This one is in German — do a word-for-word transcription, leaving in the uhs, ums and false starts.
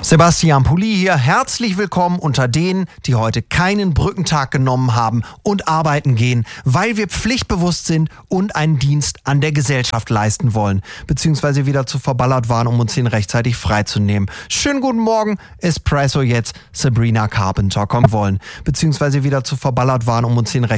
Sebastian Pulli hier, herzlich willkommen unter denen, die heute keinen Brückentag genommen haben und arbeiten gehen, weil wir pflichtbewusst sind und einen Dienst an der Gesellschaft leisten wollen, beziehungsweise wieder zu verballert waren, um uns den rechtzeitig freizunehmen. Schönen guten Morgen, Espresso jetzt, Sabrina Carpenter kommen wollen, beziehungsweise wieder zu verballert waren, um uns den rechtzeitig